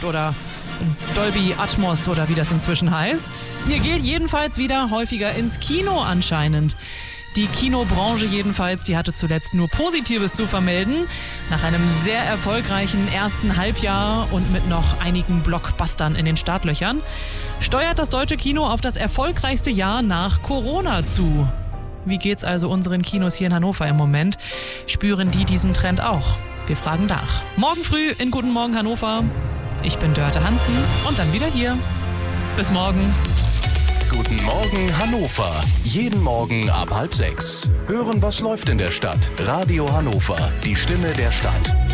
oder Dolby Atmos oder wie das inzwischen heißt. Ihr geht jedenfalls wieder häufiger ins Kino anscheinend. Die Kinobranche jedenfalls, die hatte zuletzt nur Positives zu vermelden. Nach einem sehr erfolgreichen ersten Halbjahr und mit noch einigen Blockbustern in den Startlöchern steuert das deutsche Kino auf das erfolgreichste Jahr nach Corona zu. Wie geht's also unseren Kinos hier in Hannover im Moment? Spüren die diesen Trend auch? Wir fragen nach. Morgen früh in Guten Morgen Hannover. Ich bin Dörte Hansen und dann wieder hier. Bis morgen. Guten Morgen Hannover. Jeden Morgen ab 5:30. Hören, was läuft in der Stadt. Radio Hannover, die Stimme der Stadt.